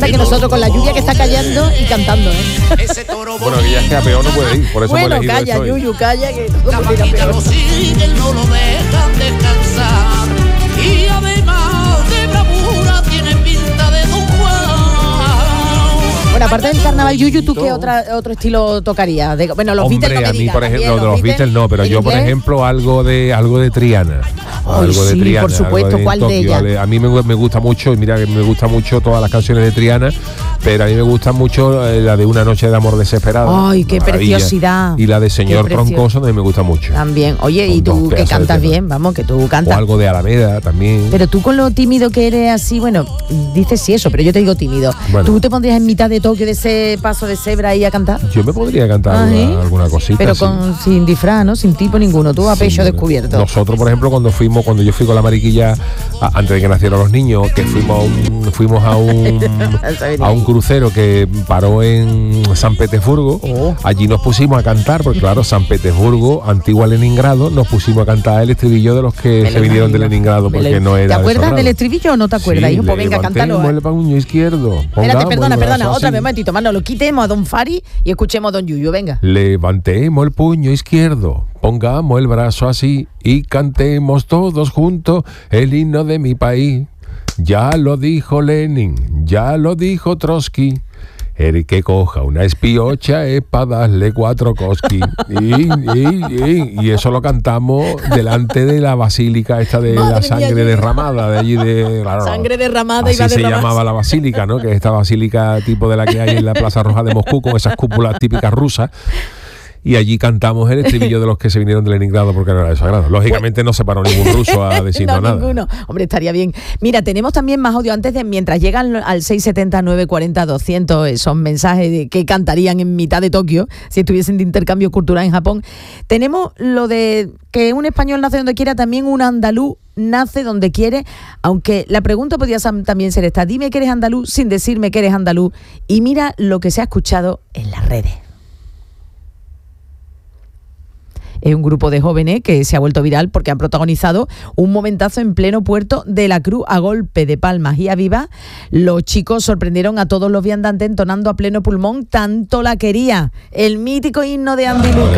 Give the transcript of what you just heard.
pasa que nosotros con la lluvia que está cayendo y cantando, Bueno, que ya es que a peor no puede ir, por eso bueno, hemos elegido calla, esto hoy. Yuyu, calla, que La vaquita lo siguen, no lo dejan descansar. Y además de bravura tiene pinta de Don Juan. Bueno, aparte del carnaval, Yuyu, ¿tú qué otro estilo tocarías? Bueno, los Hombre, Beatles no a me mí, digas, por ejemplo, también, los Beatles no, pero ¿en yo, por inglés? ejemplo, algo de Triana. Ay, Algo de sí, Triana, por supuesto, algo ¿cuál de Tokio, ellas? ¿vale? A mí me gusta mucho, y mira que me gustan mucho todas las canciones de Triana, pero a mí me gusta mucho la de Una noche de amor desesperada. Ay, qué Maravilla. preciosidad. Y la de Qué Señor precioso. Troncoso también me gusta mucho. También. Oye, y Son tú dos que pedazos de cantas tema. bien, vamos, que tú O cantas. algo de Alameda también. Pero tú con lo tímido que eres así, bueno, dices sí eso, pero yo te digo tímido. Bueno. ¿Tú te pondrías en mitad de Tokio de ese paso de cebra ahí a cantar? Yo me podría cantar alguna cosita. Pero sí. sin disfraz, ¿no? Sin tipo ninguno, tú a Sí, pecho bueno. descubierto. Nosotros, por ejemplo, cuando yo fui con la mariquilla antes de que nacieran los niños, que fuimos a un crucero que paró en San Petersburgo. Oh. Allí nos pusimos a cantar, porque claro, San Petersburgo, antigua Leningrado, nos pusimos a cantar el estribillo de los que se vinieron de Leningrado, porque no era. ¿Te acuerdas desorado. del estribillo o no te acuerdas, Sí, hijo? Pues venga, cántalo. levantemos el puño izquierdo. Espérate, pongamos el perdona, brazo otra así. vez, un momentito, Manolo, quitemos a Don Fari y escuchemos a Don Yuyu, venga. Levantemos el puño izquierdo, pongamos el brazo así y cantemos todos juntos el himno de mi país. Ya lo dijo Lenin, ya lo dijo Trotsky. El que coja una espiocha es para darle 4 cosquis. Y eso lo cantamos delante de la basílica esta de Madre la mía, sangre Yuyu. derramada, de allí de... Claro, Sangre derramada así iba a se derramarse. llamaba la basílica, ¿no? Que es esta basílica tipo de la que hay en la Plaza Roja de Moscú, con esas cúpulas típicas rusas. Y allí cantamos el estribillo de los que se vinieron de Leningrado porque no era de sagrado. Lógicamente no se paró ningún ruso a decirnos no, nada. ninguno. Hombre, estaría bien. Mira, tenemos también más audio mientras llegan al 670 940 200 esos mensajes de que cantarían en mitad de Tokio si estuviesen de intercambio cultural en Japón. Tenemos lo de que un español nace donde quiera, también un andaluz nace donde quiere, aunque la pregunta podría también ser esta: dime que eres andaluz sin decirme que eres andaluz, y mira lo que se ha escuchado en las redes. Es un grupo de jóvenes que se ha vuelto viral porque han protagonizado un momentazo en pleno puerto de la Cruz a golpe de palmas y a viva. Los chicos sorprendieron a todos los viandantes entonando a pleno pulmón Tanto la quería, el mítico himno de Andy Lucas.